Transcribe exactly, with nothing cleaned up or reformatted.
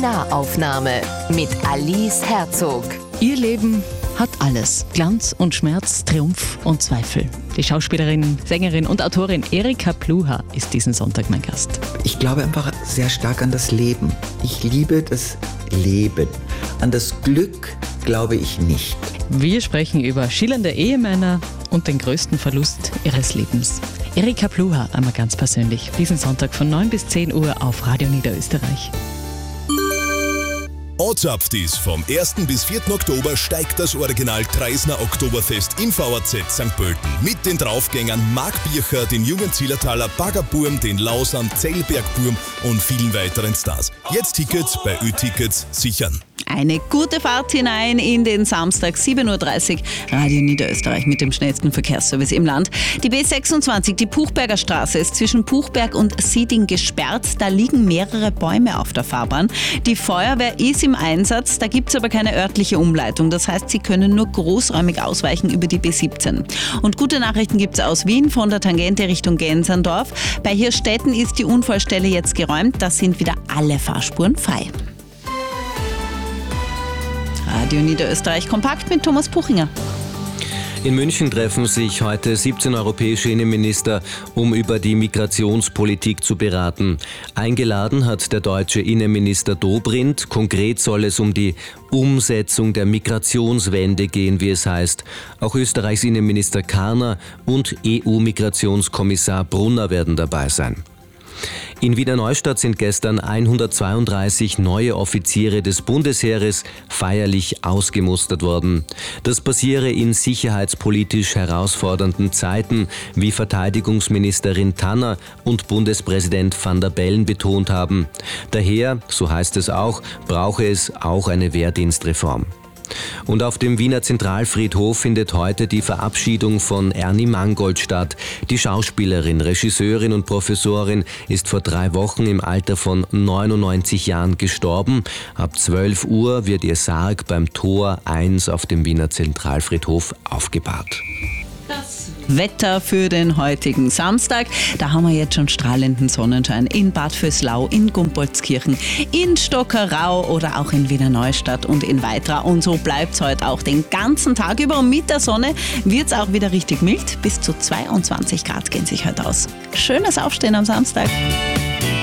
Nahaufnahme mit Alice Herzog. Ihr Leben hat alles. Glanz und Schmerz, Triumph und Zweifel. Die Schauspielerin, Sängerin und Autorin Erika Pluha ist diesen Sonntag mein Gast. Ich glaube einfach sehr stark an das Leben. Ich liebe das Leben. An das Glück glaube ich nicht. Wir sprechen über schillernde Ehemänner und den größten Verlust ihres Lebens. Erika Pluha, einmal ganz persönlich, diesen Sonntag von neun bis zehn Uhr auf Radio Niederösterreich. Ortsapftis vom ersten bis vierten Oktober steigt das Original Treisner Oktoberfest im V A Z Sankt Pölten mit den Draufgängern Marc Bircher, den jungen Zillertaler Baggerburm, den Lausern, Zellbergburm und vielen weiteren Stars. Jetzt Tickets bei Ö-Tickets sichern. Eine gute Fahrt hinein in den Samstag, sieben Uhr dreißig, Radio Niederösterreich mit dem schnellsten Verkehrsservice im Land. Die B sechsundzwanzig, die Puchberger Straße, ist zwischen Puchberg und Sieding gesperrt. Da liegen mehrere Bäume auf der Fahrbahn. Die Feuerwehr ist im Einsatz, da gibt es aber keine örtliche Umleitung. Das heißt, Sie können nur großräumig ausweichen über die B siebzehn. Und gute Nachrichten gibt es aus Wien von der Tangente Richtung Genserndorf. Bei Hirstetten ist die Unfallstelle jetzt geräumt. Da sind wieder alle Fahrspuren frei. Radio Niederösterreich kompakt mit Thomas Puchinger. In München treffen sich heute siebzehn europäische Innenminister, um über die Migrationspolitik zu beraten. Eingeladen hat der deutsche Innenminister Dobrindt. Konkret soll es um die Umsetzung der Migrationswende gehen, wie es heißt. Auch Österreichs Innenminister Karner und E U-Migrationskommissar Brunner werden dabei sein. In Wiener Neustadt sind gestern hundertzweiunddreißig neue Offiziere des Bundesheeres feierlich ausgemustert worden. Das passiere in sicherheitspolitisch herausfordernden Zeiten, wie Verteidigungsministerin Tanner und Bundespräsident Van der Bellen betont haben. Daher, so heißt es auch, brauche es auch eine Wehrdienstreform. Und auf dem Wiener Zentralfriedhof findet heute die Verabschiedung von Ernie Mangold statt. Die Schauspielerin, Regisseurin und Professorin ist vor drei Wochen im Alter von neunundneunzig Jahren gestorben. Ab zwölf Uhr wird ihr Sarg beim Tor eins auf dem Wiener Zentralfriedhof aufgebahrt. Wetter für den heutigen Samstag. Da haben wir jetzt schon strahlenden Sonnenschein in Bad Vöslau, in Gumpoldskirchen, in Stockerau oder auch in Wiener Neustadt und in Weitra. Und so bleibt es heute auch den ganzen Tag über. Und mit der Sonne wird es auch wieder richtig mild. Bis zu zweiundzwanzig Grad gehen sich heute aus. Schönes Aufstehen am Samstag.